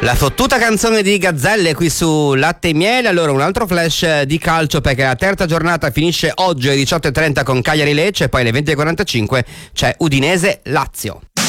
La fottuta canzone di Gazzelle qui su Latte e Miele. Allora un altro flash di calcio, perché la terza giornata finisce oggi alle 18:30 con Cagliari Lecce e poi alle 20:45 c'è Udinese Lazio.